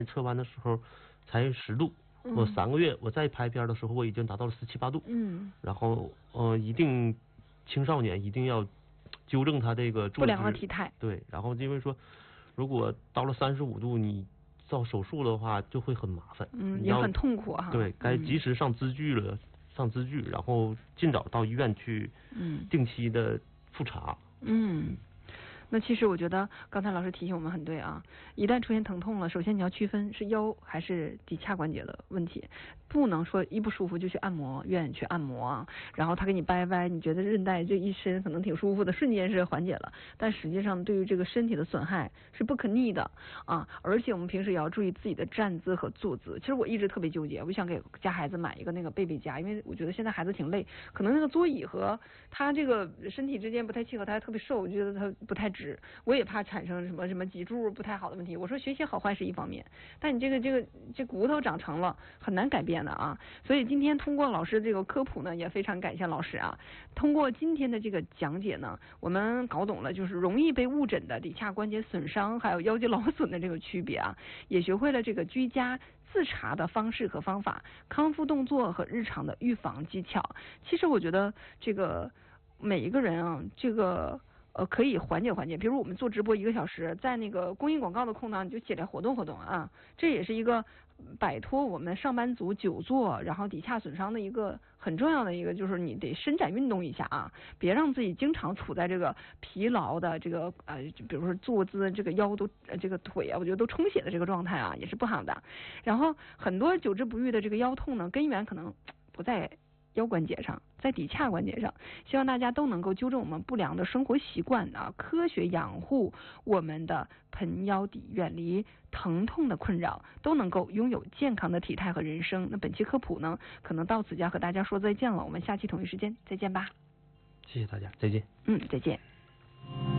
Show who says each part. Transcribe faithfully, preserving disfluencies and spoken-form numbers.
Speaker 1: 测完的时候才十度，嗯、我三个月我再拍片的时候我已经达到了十七八度。嗯，然后呃，一定青少年一定要纠正他这个坐姿不
Speaker 2: 良的体态。
Speaker 1: 对，然后因为说如果到了三十五度你照手术的话就会很麻烦，
Speaker 2: 嗯，也很痛苦哈。
Speaker 1: 对，该及时上支具了，嗯、上支具，然后尽早到医院去，嗯，定期的复查。
Speaker 2: 嗯。那其实我觉得刚才老师提醒我们很对啊，一旦出现疼痛了，首先你要区分是腰还是骶髂关节的问题，不能说一不舒服就去按摩院去按摩啊，然后他给你掰掰，你觉得韧带这一伸可能挺舒服的，瞬间是缓解了，但实际上对于这个身体的损害是不可逆的啊，而且我们平时也要注意自己的站姿和坐姿。其实我一直特别纠结，我想给家孩子买一个那个贝贝夹，因为我觉得现在孩子挺累，可能那个座椅和他这个身体之间不太契合，他还特别瘦，我觉得他不太直。我也怕产生什么什么脊柱不太好的问题。我说学习好坏是一方面，但你这个这个这骨头长成了很难改变的啊。所以今天通过老师这个科普呢，也非常感谢老师啊。通过今天的这个讲解呢，我们搞懂了就是容易被误诊的骶髂关节损伤还有腰肌劳损的这个区别啊，也学会了这个居家自查的方式和方法，康复动作和日常的预防技巧。其实我觉得这个每一个人啊，这个。呃，可以缓解缓解，比如我们做直播一个小时，在那个公益广告的空档，你就起来活动活动啊，这也是一个摆脱我们上班族久坐，然后骶髂损伤的一个很重要的一个，就是你得伸展运动一下啊，别让自己经常处在这个疲劳的这个呃，比如说坐姿这个腰都呃这个腿啊，我觉得都充血的这个状态啊，也是不好的。然后很多久治不愈的这个腰痛呢，根源可能不在腰关节上，在骶髂关节上，希望大家都能够纠正我们不良的生活习惯啊，科学养护我们的盆腰底，远离疼痛的困扰，都能够拥有健康的体态和人生。那本期科普呢，可能到此就要和大家说再见了，我们下期同一时间再见吧。
Speaker 1: 谢谢大家，再见。
Speaker 2: 嗯，再见。